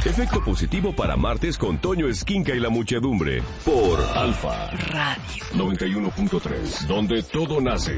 Efecto positivo para martes con Toño Esquinca y la muchedumbre. Por Alfa Radio 91.3, donde todo nace.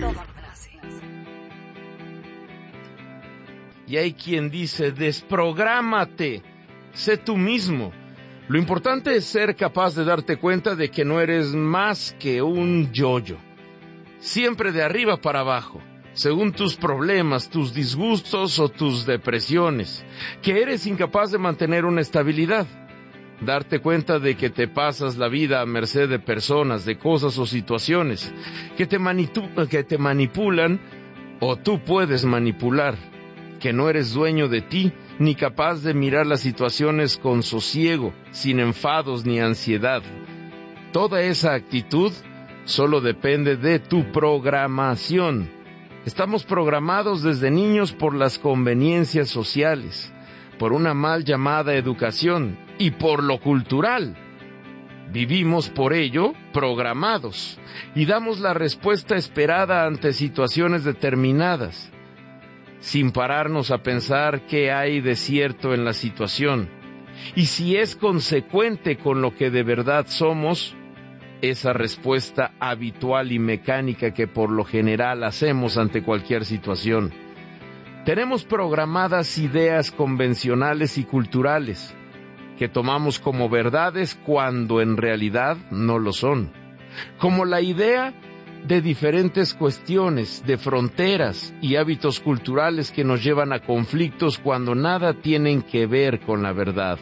Y hay quien dice, desprográmate, sé tú mismo. Lo importante es ser capaz de darte cuenta de que no eres más que un yo-yo. Siempre de arriba para abajo, según tus problemas, tus disgustos o tus depresiones. Que eres incapaz de mantener una estabilidad. Darte cuenta de que te pasas la vida a merced de personas, de cosas o situaciones que te manipulan o tú puedes manipular. Que no eres dueño de ti, ni capaz de mirar las situaciones con sosiego, sin enfados ni ansiedad. Toda esa actitud solo depende de tu programación. Estamos programados desde niños por las conveniencias sociales, por una mal llamada educación y por lo cultural. Vivimos por ello programados y damos la respuesta esperada ante situaciones determinadas, sin pararnos a pensar qué hay de cierto en la situación, y si es consecuente con lo que de verdad somos, esa respuesta habitual y mecánica que por lo general hacemos ante cualquier situación. Tenemos programadas ideas convencionales y culturales, que tomamos como verdades cuando en realidad no lo son, como la idea de diferentes cuestiones, de fronteras y hábitos culturales que nos llevan a conflictos cuando nada tienen que ver con la verdad.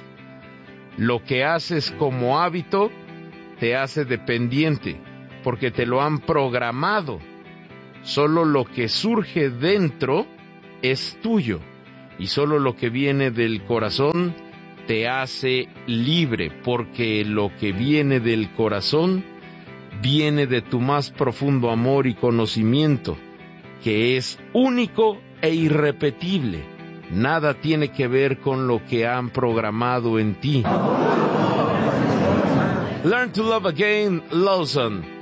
Lo que haces como hábito te hace dependiente, porque te lo han programado. Solo lo que surge dentro es tuyo, y solo lo que viene del corazón te hace libre, porque lo que viene del corazón viene de tu más profundo amor y conocimiento, que es único e irrepetible. Nada tiene que ver con lo que han programado en ti. Learn to Love Again, Lawson.